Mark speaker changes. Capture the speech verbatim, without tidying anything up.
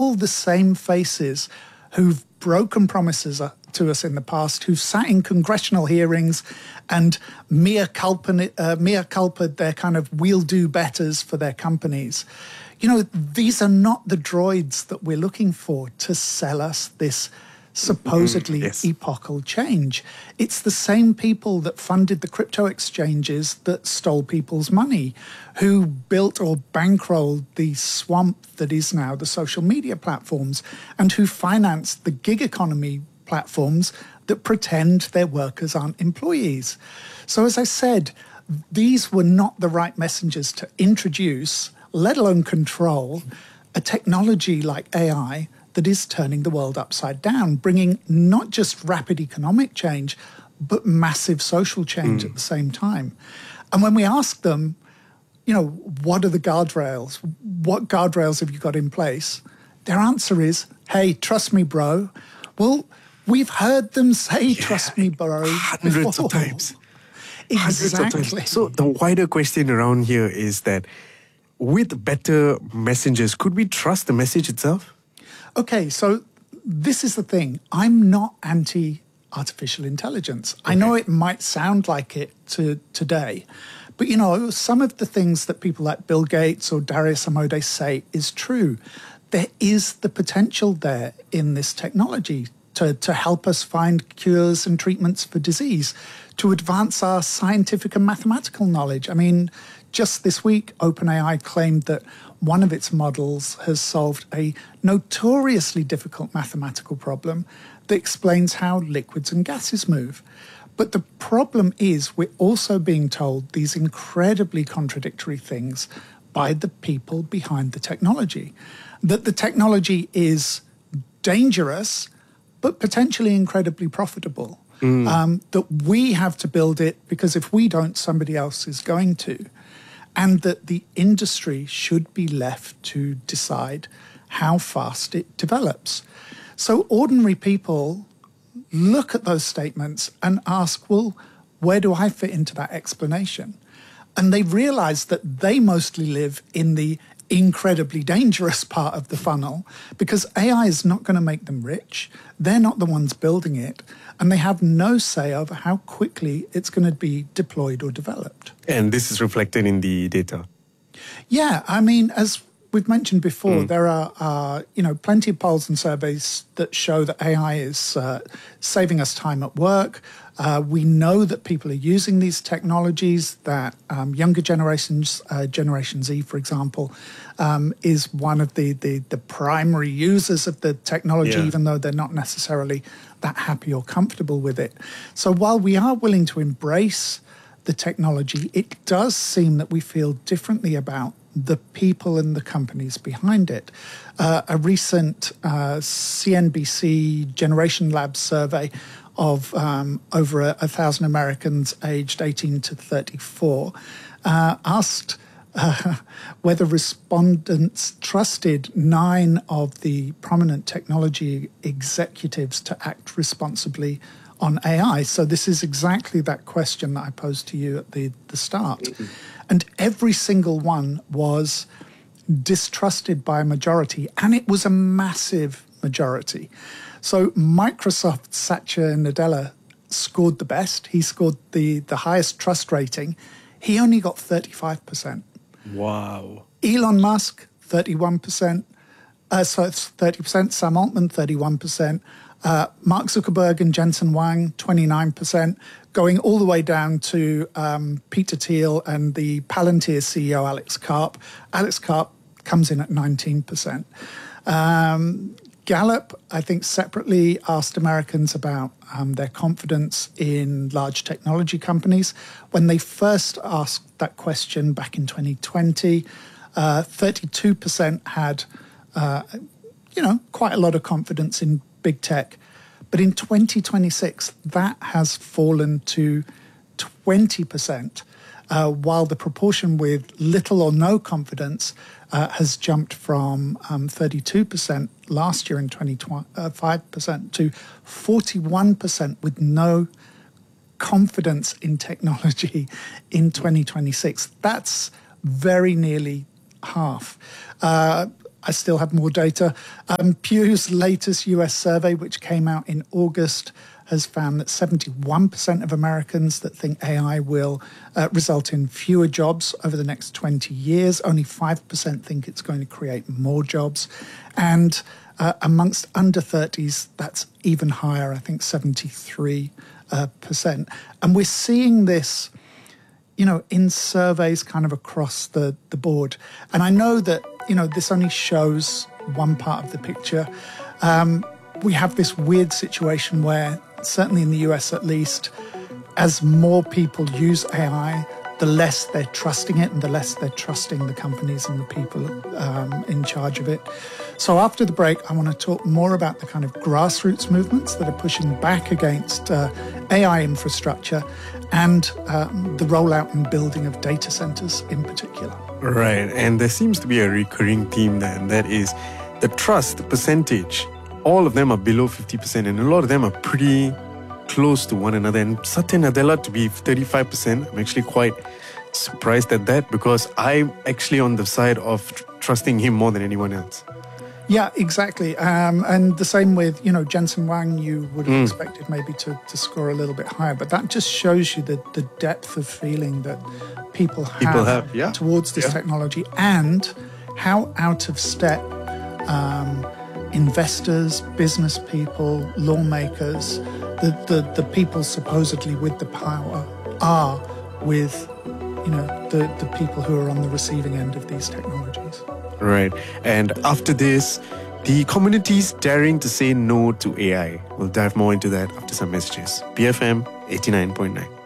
Speaker 1: all the same faces who've broken promises to us in the past, who've sat in congressional hearings and mea culpa, uh, mea culpa their kind of we'll do betters for their companies. You know, these are not the droids that we're looking for to sell us this supposedly mm, yes. epochal change. It's the same people that funded the crypto exchanges that stole people's money, who built or bankrolled the swamp that is now the social media platforms, and who financed the gig economy platforms that pretend their workers aren't employees. So as I said, these were not the right messengers to introduce, let alone control, a technology like A I that is turning the world upside down, bringing not just rapid economic change, but massive social change mm. at the same time. And when we ask them, you know, what are the guardrails? What guardrails have you got in place? Their answer is, hey, trust me, bro. Well, we've heard them say, yeah, trust me, bro,
Speaker 2: hundreds
Speaker 1: before.
Speaker 2: of times.
Speaker 1: Exactly.
Speaker 2: Hundreds of times. So the wider question around here is that with better messengers, could we trust the message itself?
Speaker 1: Okay, so this is the thing. I'm not anti-artificial intelligence. Okay. I know it might sound like it to today, but, you know, some of the things that people like Bill Gates or Darius Amodei say is true. There is the potential there in this technology to, to help us find cures and treatments for disease, to advance our scientific and mathematical knowledge. I mean, just this week, OpenAI claimed that one of its models has solved a notoriously difficult mathematical problem that explains how liquids and gases move. But the problem is we're also being told these incredibly contradictory things by the people behind the technology. That the technology is dangerous, but potentially incredibly profitable. Mm. Um, that we have to build it because if we don't, somebody else is going to. And that the industry should be left to decide how fast it develops. So ordinary people look at those statements and ask, well, where do I fit into that explanation? And they realize that they mostly live in the incredibly dangerous part of the funnel because A I is not going to make them rich. They're not the ones building it. And they have no say over how quickly it's going to be deployed or developed.
Speaker 2: And this is reflected in the data.
Speaker 1: Yeah, I mean, as we've mentioned before, mm. there are, uh, you know, plenty of polls and surveys that show that A I is uh, saving us time at work. Uh, we know that people are using these technologies, that um, younger generations, uh, Generation Z, for example, um, is one of the, the, the primary users of the technology, yeah. even though they're not necessarily that happy or comfortable with it. So while we are willing to embrace the technology, it does seem that we feel differently about the people and the companies behind it. Uh, a recent uh, C N B C Generation Labs survey of um, over a, a thousand Americans aged eighteen to thirty-four uh, asked uh, whether respondents trusted nine of the prominent technology executives to act responsibly on A I. So this is exactly that question that I posed to you at the, the start. Mm-hmm. And every single one was distrusted by a majority, and it was a massive majority. So Microsoft's Satya Nadella scored the best. He scored the, the highest trust rating. He only got thirty-five percent.
Speaker 2: Wow.
Speaker 1: Elon Musk, thirty-one percent. Uh, so it's thirty percent. Sam Altman, thirty-one percent. Uh, Mark Zuckerberg and Jensen Huang, twenty-nine percent. Going all the way down to um, Peter Thiel and the Palantir C E O, Alex Karp. Alex Karp comes in at nineteen percent. Um, Gallup, I think, separately asked Americans about um, their confidence in large technology companies. When they first asked that question back in twenty twenty, uh, thirty-two percent had, uh, you know, quite a lot of confidence in big tech. But in twenty twenty-six, that has fallen to twenty percent, uh, while the proportion with little or no confidence uh, has jumped from um, thirty-two percent last year in twenty-five percent to forty-one percent with no confidence in technology in twenty twenty-six. That's very nearly half. Uh, I still have more data. Um, Pew's latest U S survey, which came out in August, has found that seventy-one percent of Americans that think A I will uh, result in fewer jobs over the next twenty years. Only five percent think it's going to create more jobs. And uh, amongst under thirties, that's even higher, I think seventy-three percent. And we're seeing this, you know, in surveys kind of across the, the board. And I know that, you know, this only shows one part of the picture. Um, we have this weird situation where, certainly in the U S at least, as more people use A I, the less they're trusting it and the less they're trusting the companies and the people um, in charge of it. So after the break, I want to talk more about the kind of grassroots movements that are pushing back against uh, A I infrastructure and um, the rollout and building of data centers in particular.
Speaker 2: Right, and there seems to be a recurring theme there, and that is the trust percentage. All of them are below fifty percent, and a lot of them are pretty close to one another. And Satya Nadella to be thirty-five percent, I'm actually quite surprised at that, because I'm actually on the side of tr- trusting him more than anyone else.
Speaker 1: Yeah, exactly. Um, and the same with, you know, Jensen Huang, you would have
Speaker 2: Mm.
Speaker 1: expected maybe to, to score a little bit higher. But that just shows you the, the depth of feeling that people have,
Speaker 2: People have, yeah.
Speaker 1: towards this
Speaker 2: Yeah.
Speaker 1: technology, and how out of step um, investors, business people, lawmakers, the, the, the people supposedly with the power are with, you know, the, the people who are on the receiving end of these technologies.
Speaker 2: Right. And after this, the community's daring to say no to A I. We'll dive more into that after some messages. B F M eighty-nine point nine.